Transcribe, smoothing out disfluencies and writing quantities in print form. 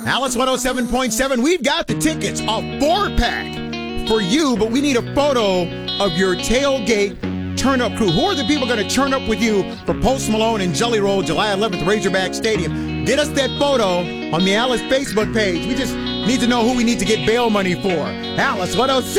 Alice 107.7, we've got the tickets, a 4-pack for you, but we need a photo of your tailgate turn-up crew. Who are the people going to turn up with you for Post Malone and Jelly Roll, July 11th, Razorback Stadium? Get us that photo on the Alice Facebook page. We just need to know who we need to get bail money for. Alice 107.